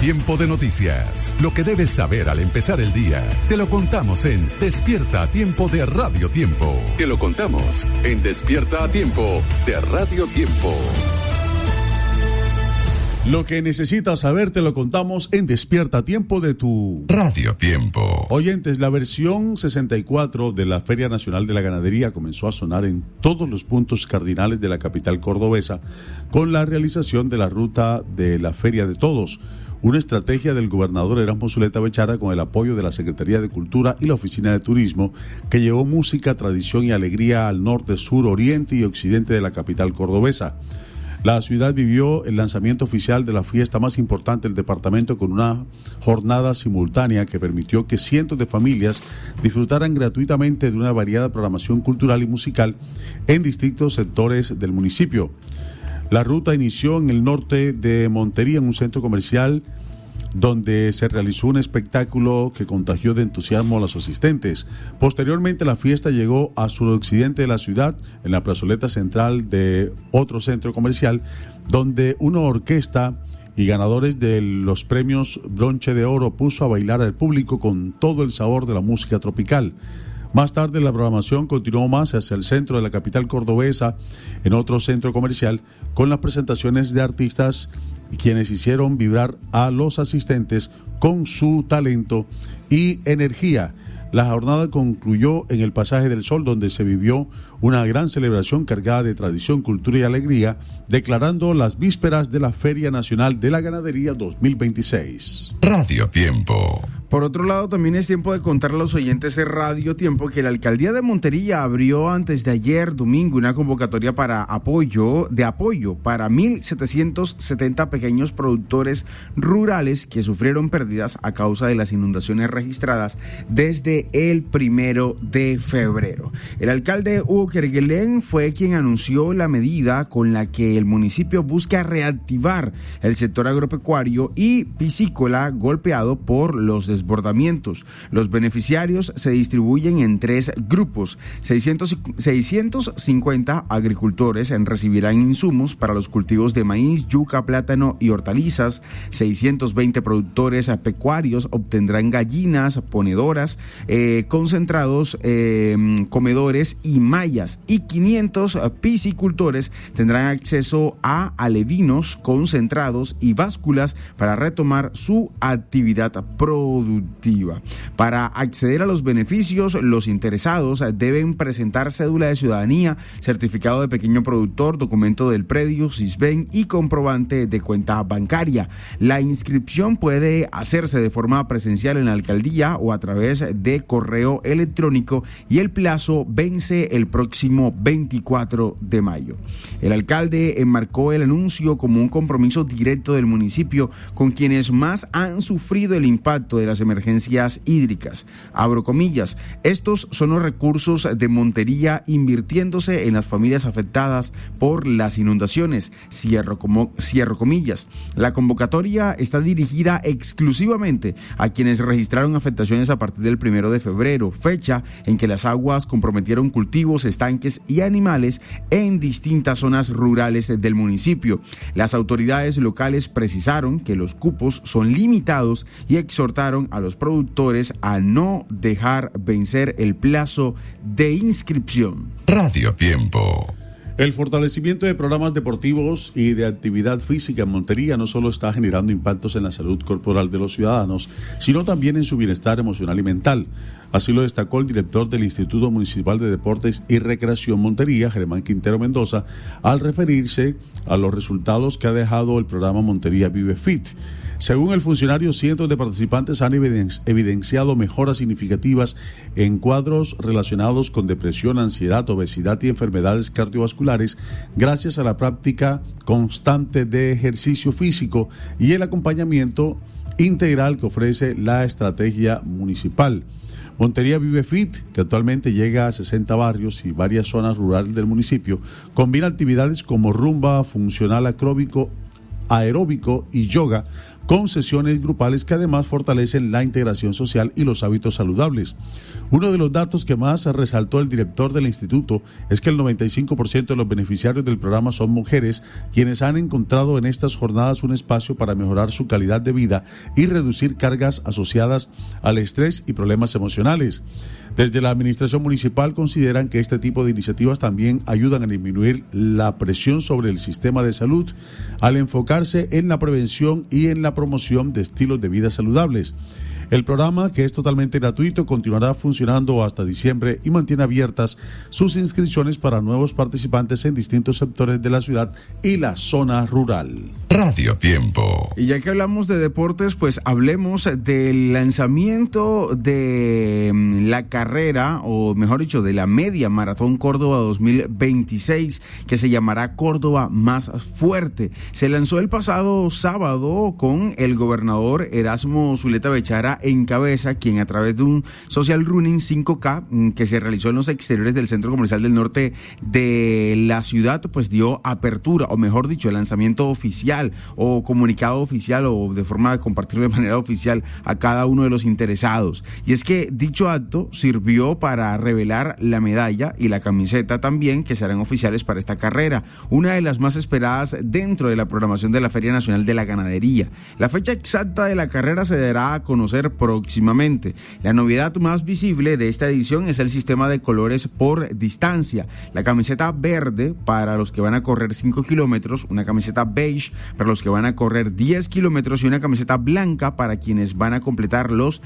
Tiempo de noticias. Lo que debes saber al empezar el día. Te lo contamos en Despierta a Tiempo de Radio Tiempo. Te lo contamos en Despierta a Tiempo de Radio Tiempo. Lo que necesitas saber te lo contamos en Despierta a Tiempo de tu Radio Tiempo. Oyentes, la versión 64 de la Feria Nacional de la Ganadería comenzó a sonar en todos los puntos cardinales de la capital cordobesa con la realización de la ruta de la Feria de Todos, una estrategia del gobernador Erasmo Zuleta Bechara con el apoyo de la Secretaría de Cultura y la Oficina de Turismo, que llevó música, tradición y alegría al norte, sur, oriente y occidente de la capital cordobesa. La ciudad vivió el lanzamiento oficial de la fiesta más importante del departamento con una jornada simultánea que permitió que cientos de familias disfrutaran gratuitamente de una variada programación cultural y musical en distintos sectores del municipio. La ruta inició en el norte de Montería, en un centro comercial donde se realizó un espectáculo que contagió de entusiasmo a los asistentes. Posteriormente, la fiesta llegó a suroccidente de la ciudad, en la plazoleta central de otro centro comercial, donde una orquesta y ganadores de los premios Bronce de Oro puso a bailar al público con todo el sabor de la música tropical. Más tarde, la programación continuó más hacia el centro de la capital cordobesa, en otro centro comercial, con las presentaciones de artistas quienes hicieron vibrar a los asistentes con su talento y energía. La jornada concluyó en el Pasaje del Sol, donde se vivió una gran celebración cargada de tradición, cultura y alegría, declarando las vísperas de la Feria Nacional de la Ganadería 2026. Radio Tiempo. Por otro lado, también es tiempo de contar a los oyentes de Radio Tiempo que la Alcaldía de Montería abrió antes de ayer, domingo, una convocatoria para apoyo para 1.770 pequeños productores rurales que sufrieron pérdidas a causa de las inundaciones registradas desde el 1 de febrero. El alcalde Hugo Kerguelen fue quien anunció la medida con la que el municipio busca reactivar el sector agropecuario y piscícola golpeado por los desbordamientos. Los beneficiarios se distribuyen en 3 grupos. 650 agricultores recibirán insumos para los cultivos de maíz, yuca, plátano y hortalizas. 620 productores pecuarios obtendrán gallinas ponedoras, concentrados, comedores y mallas. Y 500 piscicultores tendrán acceso a alevinos concentrados y básculas para retomar su actividad productiva. Para acceder a los beneficios, los interesados deben presentar cédula de ciudadanía, certificado de pequeño productor, documento del predio, CISBEN y comprobante de cuenta bancaria. La inscripción puede hacerse de forma presencial en la alcaldía o a través de correo electrónico y el plazo vence el próximo 24 de mayo. El alcalde enmarcó el anuncio como un compromiso directo del municipio con quienes más han sufrido el impacto de las emergencias hídricas. Abro comillas, estos son los recursos de Montería invirtiéndose en las familias afectadas por las inundaciones. Cierro comillas. La convocatoria está dirigida exclusivamente a quienes registraron afectaciones a partir del 1 de febrero, fecha en que las aguas comprometieron cultivos, estanques y animales en distintas zonas rurales del municipio. Las autoridades locales precisaron que los cupos son limitados y exhortaron a los productores a no dejar vencer el plazo de inscripción. Radio Tiempo. El fortalecimiento de programas deportivos y de actividad física en Montería no solo está generando impactos en la salud corporal de los ciudadanos, sino también en su bienestar emocional y mental. Así lo destacó el director del Instituto Municipal de Deportes y Recreación Montería, Germán Quintero Mendoza, al referirse a los resultados que ha dejado el programa Montería Vive Fit. Según el funcionario, cientos de participantes han evidenciado mejoras significativas en cuadros relacionados con depresión, ansiedad, obesidad y enfermedades cardiovasculares gracias a la práctica constante de ejercicio físico y el acompañamiento integral que ofrece la estrategia municipal. Montería Vive Fit, que actualmente llega a 60 barrios y varias zonas rurales del municipio, combina actividades como rumba, funcional aeróbico y yoga con sesiones grupales que además fortalecen la integración social y los hábitos saludables. Uno de los datos que más resaltó el director del instituto es que el 95% de los beneficiarios del programa son mujeres, quienes han encontrado en estas jornadas un espacio para mejorar su calidad de vida y reducir cargas asociadas al estrés y problemas emocionales. Desde la administración municipal consideran que este tipo de iniciativas también ayudan a disminuir la presión sobre el sistema de salud al enfocarse en la prevención y en la promoción de estilos de vida saludables. El programa, que es totalmente gratuito, continuará funcionando hasta diciembre y mantiene abiertas sus inscripciones para nuevos participantes en distintos sectores de la ciudad y la zona rural. Radio Tiempo. Y ya que hablamos de deportes, pues hablemos del lanzamiento de la carrera, o mejor dicho, de la media maratón Córdoba 2026, que se llamará Córdoba Más Fuerte. Se lanzó el pasado sábado con el gobernador Erasmo Zuleta Bechara en cabeza, quien a través de un social running 5K que se realizó en los exteriores del Centro Comercial del Norte de la ciudad, pues dio apertura, o mejor dicho, el lanzamiento oficial o comunicado oficial, o de forma de compartirlo de manera oficial a cada uno de los interesados. Y es que dicho acto sirvió para revelar la medalla y la camiseta también, que serán oficiales para esta carrera, una de las más esperadas dentro de la programación de la Feria Nacional de la Ganadería. La fecha exacta de la carrera se dará a conocer próximamente. La novedad más visible de esta edición es el sistema de colores por distancia. La camiseta verde para los que van a correr 5 kilómetros, una camiseta beige para los que van a correr 10 kilómetros y una camiseta blanca para quienes van a completar los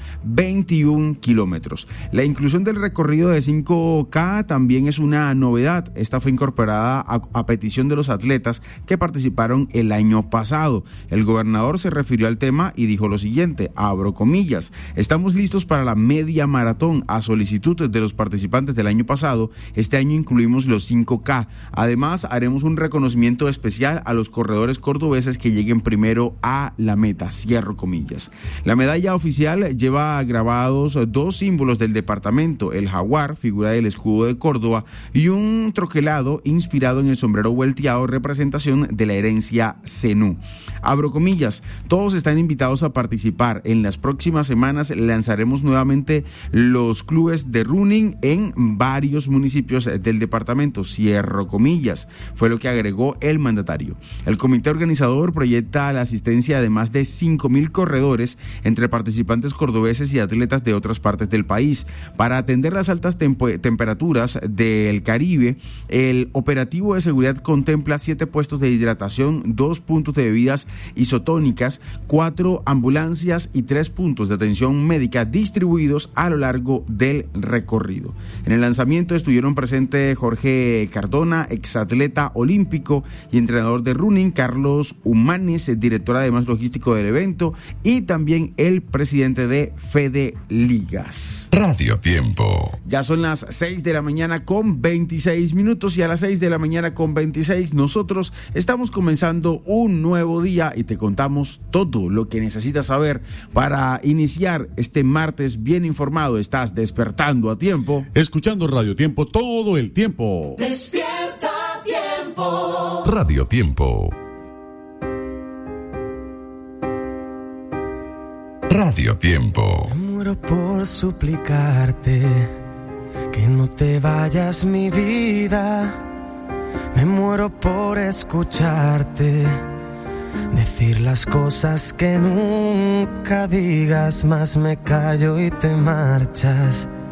21 kilómetros. La inclusión del recorrido de 5K también es una novedad. Esta fue incorporada a petición de los atletas que participaron el año pasado. El gobernador se refirió al tema y dijo lo siguiente, abro comillas: estamos listos para la media maratón. A solicitud de los participantes del año pasado, este año incluimos los 5K. Además, haremos un reconocimiento especial a los corredores cordobeses que lleguen primero a la meta. Cierro comillas. La medalla oficial lleva grabados dos símbolos del departamento: el jaguar, figura del escudo de Córdoba, y un troquelado inspirado en el sombrero volteado, representación de la herencia zenú. Abro comillas, todos están invitados a participar. En las próximas semanas lanzaremos nuevamente los clubes de running en varios municipios del departamento. Cierro comillas, fue lo que agregó el mandatario. El comité organizador proyecta la asistencia de más de 5,000 corredores entre participantes cordobeses y atletas de otras partes del país. Para atender las altas temperaturas del Caribe, el operativo de seguridad contempla 7 puestos de hidratación, 2 puntos de bebidas isotónicas, 4 ambulancias y 3 puntos de atención médica distribuidos a lo largo del recorrido. En el lanzamiento estuvieron presentes Jorge Cardona, exatleta olímpico y entrenador de running, Carlos Humanes, director además logístico del evento, y también el presidente de Fede Ligas. Radio Tiempo. Ya son las 6 de la mañana con 26 minutos y a las 6 de la mañana con 26 nosotros estamos comenzando un nuevo día y te contamos todo lo que necesitas saber para iniciar este martes bien informado. Estás despertando a tiempo, escuchando Radio Tiempo todo el tiempo. Despierta a tiempo. Radio Tiempo. Radio Tiempo. Me muero por suplicarte que no te vayas, mi vida. Me muero por escucharte decir las cosas que nunca digas, más me callo y te marchas.